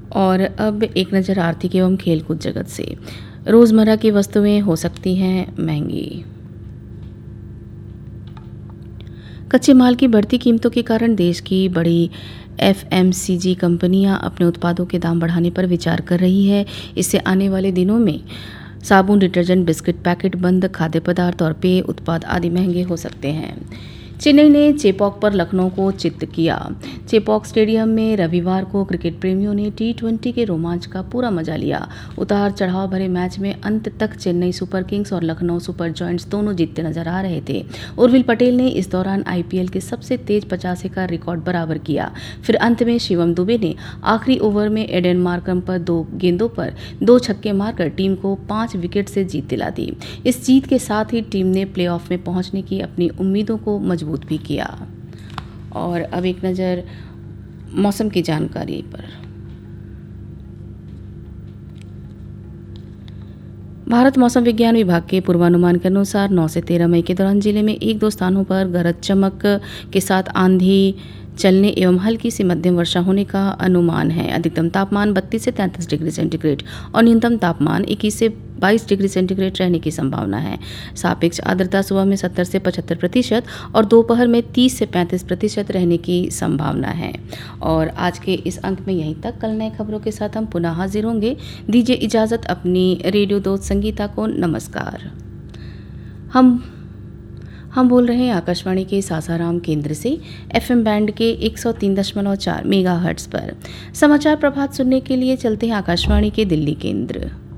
और अब एक नज़र आर्थिक एवं खेलकूद जगत से। रोज़मर्रा की वस्तुएं हो सकती हैं महंगी। कच्चे माल की बढ़ती कीमतों के कारण देश की बड़ी एफएमसीजी कंपनियां अपने उत्पादों के दाम बढ़ाने पर विचार कर रही है। इससे आने वाले दिनों में साबुन, डिटर्जेंट, बिस्किट पैकेट बंद, खाद्य पदार्थ और पेय उत्पाद आदि महंगे हो सकते हैं। चेन्नई ने चेपॉक पर लखनऊ को चित्त किया। चेपॉक स्टेडियम में रविवार को क्रिकेट प्रेमियों ने टी20 के रोमांच का पूरा मजा लिया। उतार चढ़ाव भरे मैच में अंत तक चेन्नई सुपर किंग्स और लखनऊ सुपर जॉयंट्स दोनों जीतते नजर आ रहे थे। उर्विल पटेल ने इस दौरान आईपीएल के सबसे तेज 85 का रिकॉर्ड बराबर किया। फिर अंत में शिवम दुबे ने आखिरी ओवर में एडन मार्करम पर 2 गेंदों पर 2 छक्के मारकर टीम को 5 विकेट से जीत दिला दी। इस जीत के साथ ही टीम ने प्लेऑफ में पहुंचने की अपनी उम्मीदों को मजबूत भी किया। और अब एक नज़र मौसम की जानकारी पर। भारत मौसम विज्ञान विभाग के पूर्वानुमान के अनुसार 9 से 13 मई के दौरान जिले में 1-2 स्थानों पर गरज चमक के साथ आंधी चलने एवं हल्की सी मध्यम वर्षा होने का अनुमान है। अधिकतम तापमान 32 से 33 डिग्री सेंटीग्रेड और न्यूनतम तापमान 21 से 22 डिग्री सेंटीग्रेड रहने की संभावना है। सापेक्ष आर्द्रता सुबह में 70 से 75% और दोपहर में 30 से 35% रहने की संभावना है। और आज के इस अंक में यहीं तक। कल नए खबरों के साथ हम पुनः हाजिर होंगे। दीजिए इजाज़त अपनी रेडियो दोस्त संगीता को। नमस्कार। हम बोल रहे हैं आकाशवाणी के सासाराम केंद्र से एफएम बैंड के 103.4 मेगाहर्ट्ज़ पर। समाचार प्रभात सुनने के लिए चलते हैं आकाशवाणी के दिल्ली केंद्र।